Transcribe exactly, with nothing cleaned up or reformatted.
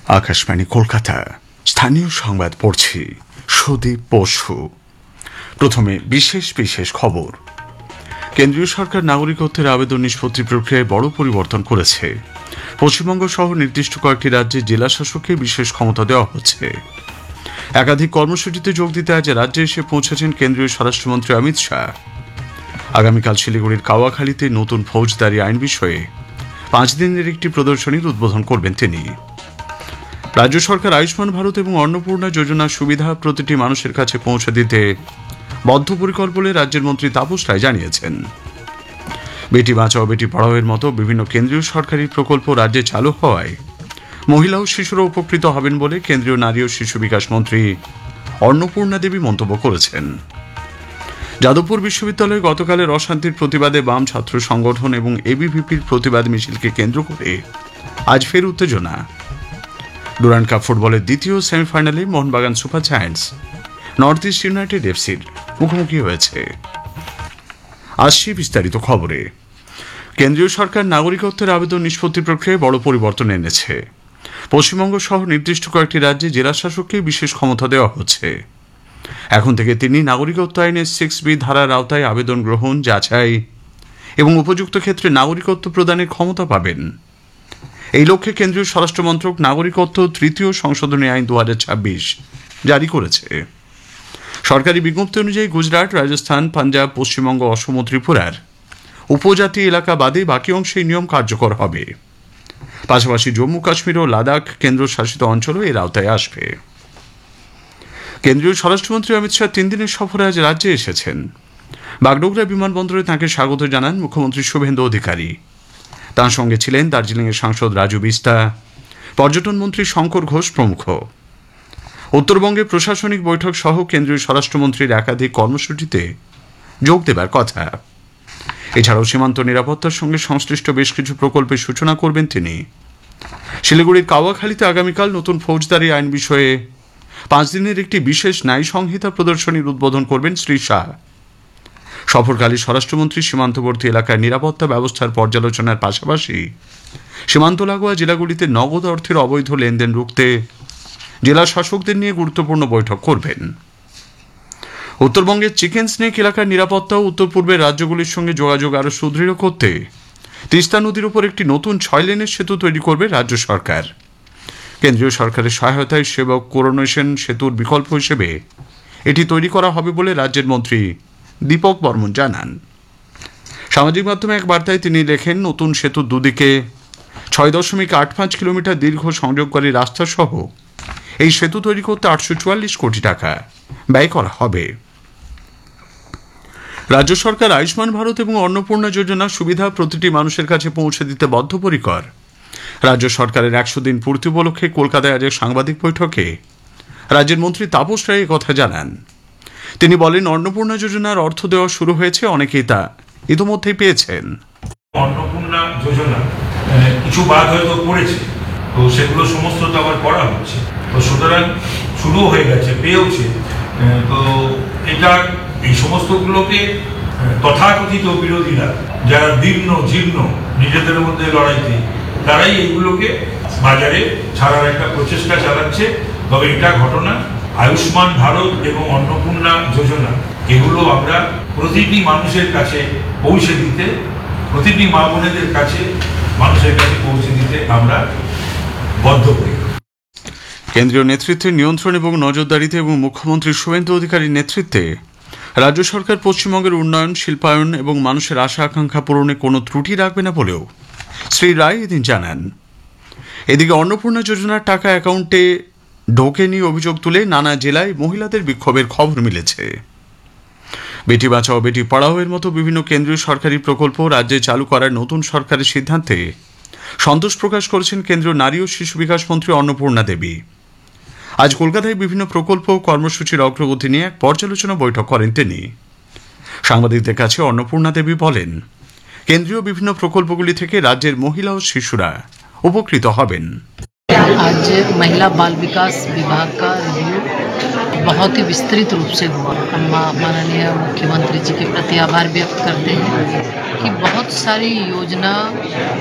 আকাশবাণী কলকাতা স্থানীয় সংবাদ পড়ছি সুদীপ বসু। প্রথমে বিশেষ বিশেষ খবর। কেন্দ্রীয় সরকার নাগরিকত্বের আবেদন নিষ্পত্তি প্রক্রিয়ায় বড় পরিবর্তন করেছে। পশ্চিমবঙ্গ সহ নির্দিষ্ট কয়েকটি রাজ্যে জেলা শাসককে বিশেষ ক্ষমতা দেওয়া হচ্ছে। একাধিক কর্মসূচিতে যোগ দিতে আজ রাজ্যে এসে পৌঁছেছেন কেন্দ্রীয় স্বরাষ্ট্রমন্ত্রী অমিত শাহ। আগামীকাল শিলিগুড়ির কাওয়াখালীতে নতুন ফৌজদারি আইন বিষয়ে পাঁচ দিনের একটি প্রদর্শনীর উদ্বোধন করবেন তিনি। রাজ্য সরকার আয়ুষ্মান ভারত এবং অন্নপূর্ণা যোজনার সুবিধা প্রতিটি মানুষের কাছে পৌঁছে দিতে বদ্ধপরিকর বলে রাজ্যের মন্ত্রী তাপস রায় জানিয়েছেন। বেটি বাঁচাও বেটি পড়াও এর মতো বিভিন্ন কেন্দ্রীয় সরকারি প্রকল্প রাজ্যে চালু হওয়ায় মহিলা ও শিশুরা উপকৃত হবেন বলে কেন্দ্রীয় নারী ও শিশু বিকাশ মন্ত্রী অন্নপূর্ণা দেবী মন্তব্য করেছেন। যাদবপুর বিশ্ববিদ্যালয়ে গতকালের অশান্তির প্রতিবাদে বাম ছাত্র সংগঠন এবং এবিভিপির প্রতিবাদ মিছিলকে কেন্দ্র করে আজ ফের উত্তেজনা। ডুরান্ড কাপ ফুটবলের দ্বিতীয় সেমিফাইনালে Mohun Bagan super giants north east United এফসির মুখোমুখি হয়েছে। আসছি বিস্তারিত খবরে। কেন্দ্রীয় সরকার নাগরিকত্বের আবেদন নিষ্পত্তি প্রক্রিয়ায় বড় পরিবর্তন এনেছে। পশ্চিমবঙ্গ সহ নির্দিষ্ট কয়েকটি রাজ্যে জেলা শাসককে বিশেষ ক্ষমতা দেওয়া হচ্ছে। এখন থেকে তিনি নাগরিকত্ব আইনের সিক্স বি ধারার আওতায় আবেদন গ্রহণ, যাচাই এবং উপযুক্ত ক্ষেত্রে নাগরিকত্ব প্রদানের ক্ষমতা পাবেন। এই লক্ষ্যে কেন্দ্রীয় স্বরাষ্ট্র মন্ত্রক নাগরিকত্ব তৃতীয় সংশোধনী আইন দু হাজার ছাব্বিশ জারি করেছে। সরকারি বিজ্ঞপ্তি অনুযায়ী গুজরাট, রাজস্থান, পাঞ্জাব, পশ্চিমবঙ্গ, অসম ও ত্রিপুরার উপজাতি এলাকা বাদে বাকি অংশে এই নিয়ম কার্যকর হবে। পাশাপাশি জম্মু কাশ্মীর ও লাদাখ কেন্দ্রশাসিত অঞ্চলও এর আওতায় আসবে। কেন্দ্রীয় স্বরাষ্ট্রমন্ত্রী অমিত শাহ তিন দিনের সফরে আজ রাজ্যে এসেছেন। বাগডোগরা বিমানবন্দরে তাঁকে স্বাগত জানান মুখ্যমন্ত্রী শুভেন্দু অধিকারী। তাঁর সঙ্গে ছিলেন দার্জিলিংয়ের সাংসদ রাজু বিস্তা, পর্যটন মন্ত্রী শঙ্কর ঘোষ প্রমুখ। উত্তরবঙ্গে প্রশাসনিক বৈঠক সহ কেন্দ্রীয় স্বরাষ্ট্রমন্ত্রীর একাধিক কর্মসূচিতে যোগ দেবার কথা। এছাড়াও সীমান্ত নিরাপত্তার সঙ্গে সংশ্লিষ্ট বেশ কিছু প্রকল্পের সূচনা করবেন তিনি। শিলিগুড়ির কাওয়াখালীতে আগামীকাল নতুন ফৌজদারি আইন বিষয়ে পাঁচ দিনের একটি বিশেষ ন্যায় সংহিতা প্রদর্শনীর উদ্বোধন করবেন শ্রী শাহ। সফরকালে স্বরাষ্ট্রমন্ত্রী সীমান্তবর্তী এলাকায় নিরাপত্তা ব্যবস্থার পর্যালোচনার পাশাপাশি সীমান্ত লাগোয়া জেলাগুলিতে নগদ অর্থের অবৈধ লেনদেন রুখতে জেলা শাসকদের নিয়ে গুরুত্বপূর্ণ বৈঠক করবেন। উত্তরবঙ্গের চিকেন স্নেক এলাকার নিরাপত্তা ও উত্তর পূর্বের রাজ্যগুলির সঙ্গে যোগাযোগ আরও সুদৃঢ় করতে তিস্তা নদীর উপর একটি নতুন ছয় লেনের সেতু তৈরি করবে রাজ্য সরকার। কেন্দ্রীয় সরকারের সহায়তায় সেবক করোনেশন সেতুর বিকল্প হিসেবে এটি তৈরি করা হবে বলে রাজ্যের মন্ত্রী দীপক বর্মন জানান। সামাজিক মাধ্যমে এক বার্তায় তিনি লেখেন, নতুন সেতুর দুদিকে ছয় দশমিক আট পাঁচ কিলোমিটার দীর্ঘ সংযোগকারী রাস্তা সহ এই সেতু তৈরি করতে আটশো চুয়াল্লিশ কোটি টাকা ব্যয় করা হবে। রাজ্য সরকার আয়ুষ্মান ভারত এবং অন্নপূর্ণা যোজনার সুবিধা প্রতিটি মানুষের কাছে পৌঁছে দিতে বদ্ধপরিকর। রাজ্য সরকারের একশো দিন পূর্তি উপলক্ষে কলকাতায় আজ সাংবাদিক বৈঠকে রাজ্যের মন্ত্রী তাপস রায় কথা জানান। তিনি বলেন, অন্নপূর্ণা যোজনার অর্থ দেওয়া শুরু হয়েছে, অনেকেই তা ইতিমধ্যেই পেয়েছেন। অন্নপূর্ণা যোজনা কিছু বাদ হয়তো পড়েছে, তো সেগুলো সমস্ত তো আবার করা হচ্ছে, তো সুতরাং শুরু হয়ে গেছে, পেয়েওছে। তো এটা এই সমস্তগুলোকে তথাকথিত বিরোধীরা যারা দীর্ণ জীর্ণ নিজেদের মধ্যে লড়াইতে, তারাই এইগুলোকে বাজারে ছাড়ার একটা প্রচেষ্টা চালাচ্ছে। তবে এটা ঘটনা আয়ুষ্মান ভারত এবং অন্নপূর্ণা যোজনা, এগুলো আমরা প্রতিটি মানুষের কাছে পৌঁছে দিতে, প্রতিটি মা বোনেদের কাছে মানুষের কাছে পৌঁছে দিতে আমরা বদ্ধপরিকর। কেন্দ্রীয় নেতৃত্বের নিয়ন্ত্রণ এবং নজরদারিতে এবং মুখ্যমন্ত্রী শুভেন্দু অধিকারীর নেতৃত্বে রাজ্য সরকার পশ্চিমবঙ্গের উন্নয়ন, শিল্পায়ন এবং মানুষের আশা আকাঙ্ক্ষা পূরণে কোনো ত্রুটি রাখবে না বলেও শ্রী রায় এদিন জানান। এদিকে অন্নপূর্ণা যোজনার টাকা অ্যাকাউন্টে ঢোকেনি অভিযোগ তুলে নানা জেলায় মহিলাদের বিক্ষোভের খবর মিলেছে। বেটি বাঁচাও বেটি পড়াও এর মতো বিভিন্ন কেন্দ্রীয় সরকারি প্রকল্প রাজ্যে চালু করার নতুন সরকারের সিদ্ধান্তে সন্তোষ প্রকাশ করেছেন কেন্দ্রীয় নারী ও শিশু বিকাশ মন্ত্রী অন্নপূর্ণা দেবী। আজ কলকাতায় বিভিন্ন প্রকল্প ও কর্মসূচির অগ্রগতি নিয়ে এক পর্যালোচনা বৈঠক করেন তিনি। সাংবাদিকদের কাছে অন্নপূর্ণা দেবী বলেন, কেন্দ্রীয় বিভিন্ন প্রকল্পগুলি থেকে রাজ্যের মহিলা ও শিশুরা উপকৃত হবেন। आज महिला बाल विकास विभाग का रिव्यू बहुत ही विस्तृत रूप से हुआ। हम माननीय मुख्यमंत्री जी के प्रति आभार व्यक्त करते हैं कि बहुत सारी योजना